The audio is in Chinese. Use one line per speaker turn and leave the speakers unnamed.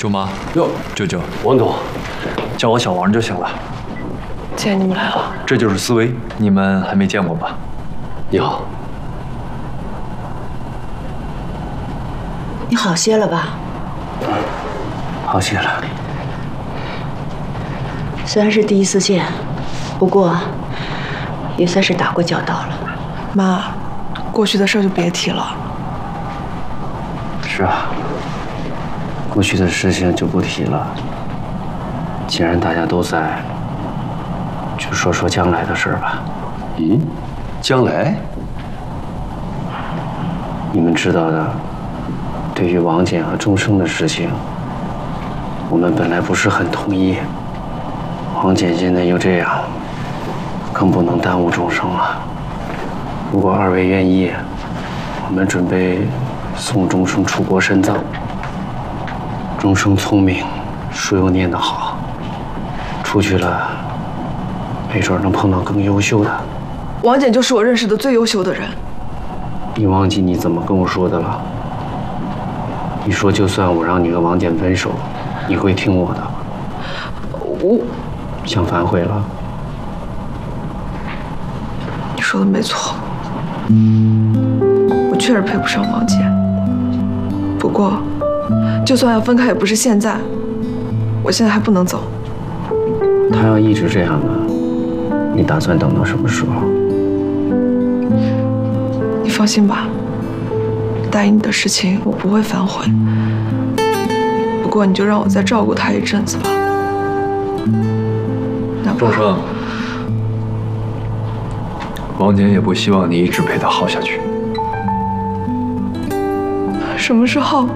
舅妈，
哟，
舅舅，
王总，叫我小王就行了。
既然你们来了，
这就是思维，你们还没见过吧？
你好，
你好些了吧？
好些了。
虽然是第一次见，不过也算是打过交道了。
妈，过去的事就别提了。
是啊，过去的事情就不提了。既然大家都在，就说说将来的事儿吧。
嗯，将来？
你们知道的，对于王翦和钟生的事情，我们本来不是很同意。王翦现在又这样，更不能耽误钟生了。如果二位愿意，我们准备送钟生出国深造。钟生聪明，书又念得好，出去了，没准能碰到更优秀的。
王翦就是我认识的最优秀的人。
你忘记你怎么跟我说的了？你说就算我让你和王翦分手，你会听我的。
我
想反悔了？
你说的没错，我确实配不上王翦。不过，就算要分开，也不是现在。我现在还不能走。
他要一直这样呢，你打算等到什么时候？
你放心吧，答应你的事情我不会反悔。不过你就让我再照顾他一阵子吧。
钟生，王翦也不希望你一直陪他耗下去。
什么是耗？